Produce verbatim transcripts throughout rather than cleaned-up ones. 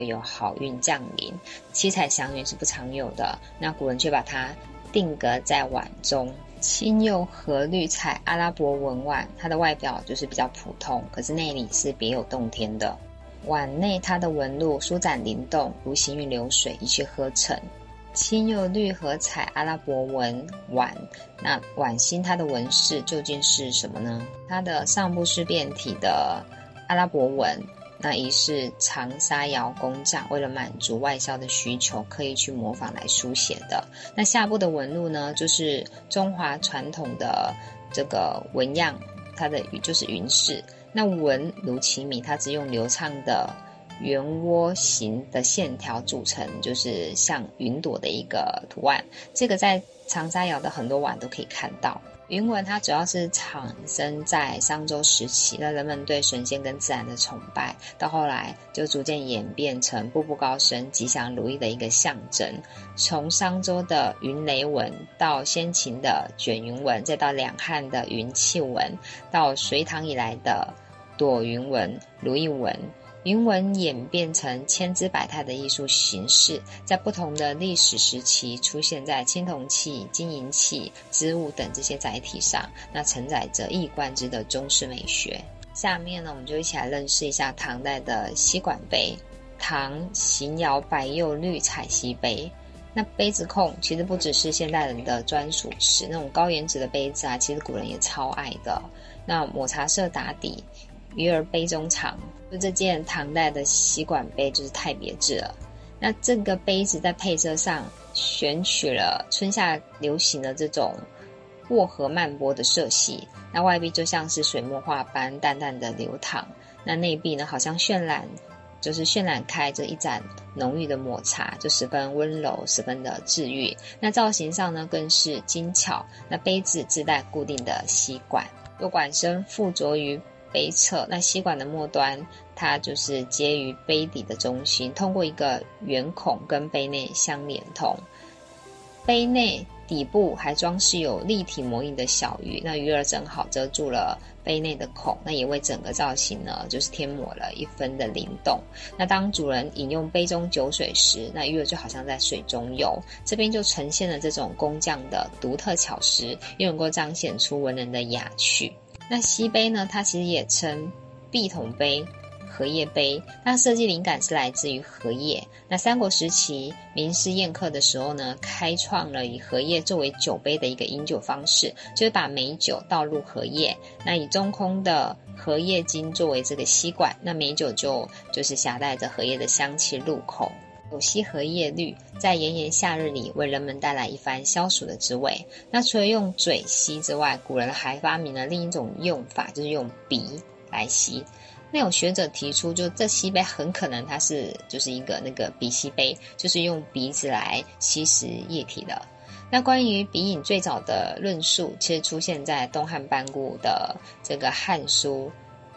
有好运降临，七彩祥云是不常有的，那古人却把它定格在碗中。青釉和绿彩阿拉伯文碗，它的外表就是比较普通，可是内里是别有洞天的。碗内它的纹路舒展灵动，如行云流水，一气呵成。青釉绿和彩阿拉伯文碗，那碗心它的纹饰究竟是什么呢？它的上部是变体的阿拉伯文，那一是长沙窑工匠为了满足外销的需求，刻意去模仿来书写的。那下部的纹路呢，就是中华传统的这个纹样，它的就是云饰。那纹如其名，它只用流畅的圆窝形的线条组成，就是像云朵的一个图案。这个在长沙窑的很多碗都可以看到。云纹它主要是产生在商周时期，那人们对神仙跟自然的崇拜，到后来就逐渐演变成步步高升、吉祥如意的一个象征。从商周的云雷纹，到先秦的卷云纹，再到两汉的云气纹，到隋唐以来的朵云纹、如意纹。云纹演变成千姿百态的艺术形式，在不同的历史时期出现在青铜器、金银器、织物等这些载体上，那承载着一以贯之的中式美学。下面呢，我们就一起来认识一下唐代的吸管杯。唐邢窑白釉绿彩锡杯，那杯子控其实不只是现代人的专属是那种高颜值的杯子啊，其实古人也超爱的。那抹茶色打底，鱼儿杯中藏，就这件唐代的吸管杯就是太别致了。那这个杯子在配色上选取了春夏流行的这种薄荷曼波的色系，那外壁就像是水墨画般淡淡的流淌，那内壁呢好像渲染就是渲染开这一盏浓郁的抹茶，就十分温柔，十分的治愈。那造型上呢更是精巧，那杯子自带固定的吸管，有管身附着于杯侧，那吸管的末端它就是接于杯底的中心，通过一个圆孔跟杯内相连通。杯内底部还装饰有立体模印的小鱼，那鱼儿正好遮住了杯内的孔，那也为整个造型呢就是添抹了一分的灵动。那当主人饮用杯中酒水时，那鱼儿就好像在水中游，这边就呈现了这种工匠的独特巧思，又能够彰显出文人的雅趣。那锡杯呢，它其实也称碧筒杯、荷叶杯，那设计灵感是来自于荷叶。那三国时期名士宴客的时候呢，开创了以荷叶作为酒杯的一个饮酒方式，就是把美酒倒入荷叶，那以中空的荷叶茎作为这个吸管，那美酒就就是携带着荷叶的香气入口。有吸荷叶绿在炎炎夏日里为人们带来一番消暑的滋味。那除了用嘴吸之外，古人还发明了另一种用法，就是用鼻来吸。那有学者提出，就这吸杯很可能它是就是一个那个鼻吸杯，就是用鼻子来吸食液体的。那关于鼻饮最早的论述，其实出现在东汉班固的这个《汉书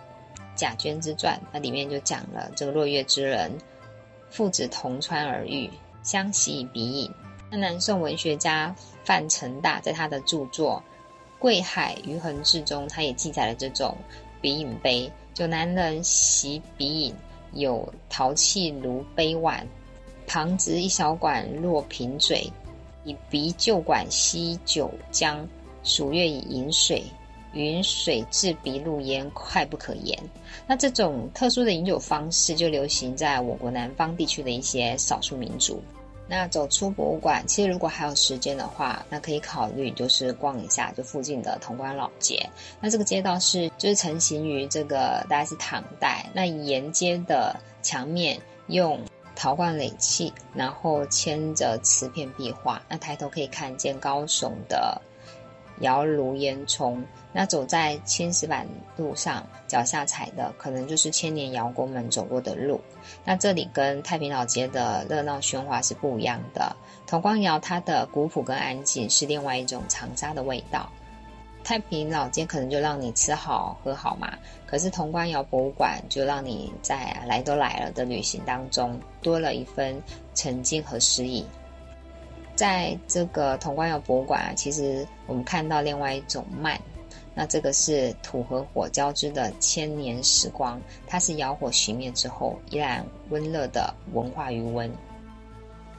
·贾捐之传》，那里面就讲了这个落月之人父子同窗而遇，相习以鼻饮。那南宋文学家范成大在他的著作《贵海余衡志》中，他也记载了这种鼻饮杯，就男人习鼻饮，有陶器如杯碗，旁植一小管落瓶嘴，以鼻就管吸酒浆，数月以饮水，云水至鼻入焉，快不可言。那这种特殊的饮酒方式就流行在我国南方地区的一些少数民族。那走出博物馆，其实如果还有时间的话，那可以考虑就是逛一下就附近的潼关老街。那这个街道是就是成型于这个大概是唐代，那沿街的墙面用陶罐垒砌，然后嵌着瓷片壁画，那抬头可以看见高耸的窑炉烟囱。那走在青石板路上，脚下踩的可能就是千年窑工们走过的路。那这里跟太平老街的热闹喧哗是不一样的。潼关窑它的古朴跟安静是另外一种长沙的味道。太平老街可能就让你吃好喝好嘛，可是潼关窑博物馆就让你在来都来了的旅行当中多了一分沉浸和诗意。在这个潼关窑博物馆啊，其实我们看到另外一种慢， 那这个是土和火交织的千年时光，它是窑火熄灭之后依然温热的文化余温。